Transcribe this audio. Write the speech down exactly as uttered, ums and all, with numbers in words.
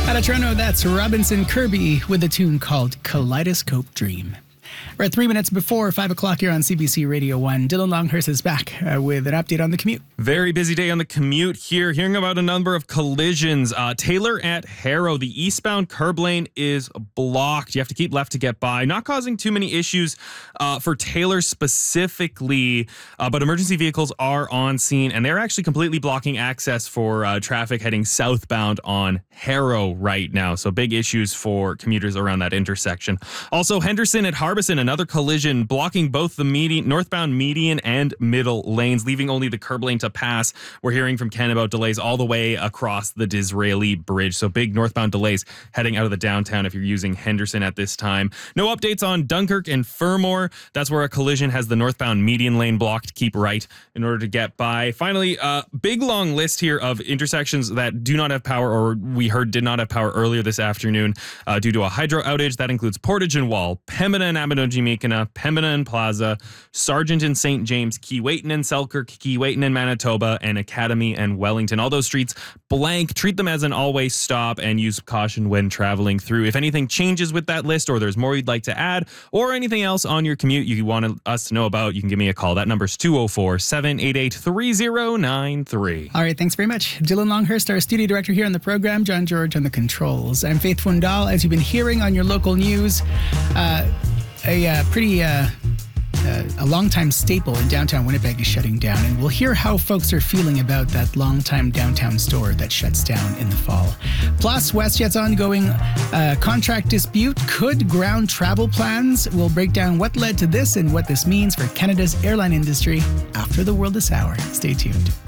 Out of Toronto, that's Robinson Kirby with a tune called Kaleidoscope Dream. We're at three minutes before five o'clock here on C B C Radio one. Dylan Longhurst is back uh, with an update on the commute. Very busy day on the commute here. Hearing about a number of collisions. Uh, Taylor at Harrow, the eastbound curb lane is blocked. You have to keep left to get by. Not causing too many issues uh, for Taylor specifically, uh, but emergency vehicles are on scene, and they're actually completely blocking access for uh, traffic heading southbound on Harrow right now. So big issues for commuters around that intersection. Also, Henderson at Harbison, another collision blocking both the median, northbound median and middle lanes, leaving only the curb lane to pass. We're hearing from Ken about delays all the way across the Disraeli Bridge. So big northbound delays heading out of the downtown if you're using Henderson at this time. No updates on Dunkirk and Fermor. That's where a collision has the northbound median lane blocked. Keep right in order to get by. Finally, a uh, big long list here of intersections that do not have power, or we heard did not have power earlier this afternoon uh, due to a hydro outage. That includes Portage and Wall, Pembina and Abinogi-Meekina, Pembina and Plaza, Sargent and Saint James, Keewatin and Selkirk, Keewatin and Manitoba, and Academy and Wellington. All those streets blank. Treat them as an always stop and use caution when traveling through. If anything changes with that list, or there's more you'd like to add, or anything else on your commute you want us to know about, you can give me a call. That number's two oh four, seven eight eight, three oh nine three. All right, thanks very much. Dylan Longhurst, our studio director here on the program, John George on the controls. I'm Faith Fundal. As you've been hearing on your local news, uh, a uh, pretty uh, uh, a long-time staple in downtown Winnipeg is shutting down, and we'll hear how folks are feeling about that long-time downtown store that shuts down in the fall. Plus, WestJet's ongoing uh, contract dispute could ground travel plans. We'll break down what led to this and what this means for Canada's airline industry after the World is Sour. Stay tuned.